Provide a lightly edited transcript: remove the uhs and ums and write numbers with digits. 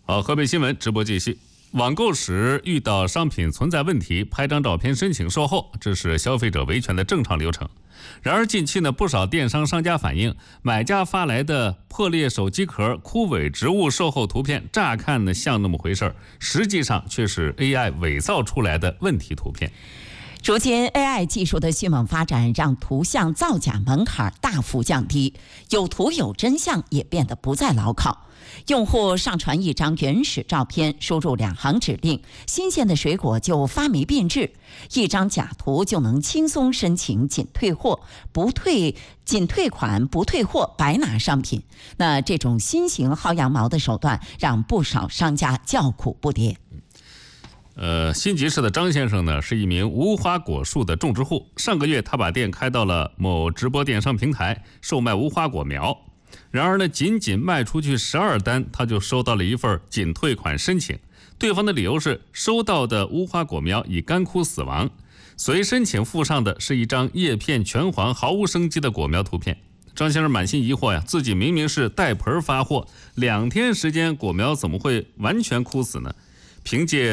好，河北新闻直播继续。网购时遇到商品存在问题，拍张照片申请售后，这是消费者维权的正常流程。然而近期呢，不少电商商家反映，买家发来的破裂手机壳、枯萎植物售后图片，乍看呢像那么回事，实际上却是 AI 伪造出来的问题图片。 如今 AI 技术的迅猛发展，让图像造假门槛大幅降低，有图有真相也变得不再牢靠。用户上传一张原始照片，输入2行指令，新鲜的水果就发霉变质；一张假图就能轻松申请仅退款不退货，白拿商品。那这种新型薅羊毛的手段，让不少商家叫苦不迭。 新集市的张先生呢，是一名无花果树的种植户。上个月，他把店开到了某直播电商平台，售卖无花果苗。然而呢，仅卖出去12单，他就收到了一份仅退款申请。对方的理由是，收到的无花果苗已干枯死亡。随申请附上的是一张叶片全黄、毫无生机的果苗图片。张先生满心疑惑呀，自己明明是带盆发货，2天时间果苗怎么会完全枯死呢？凭借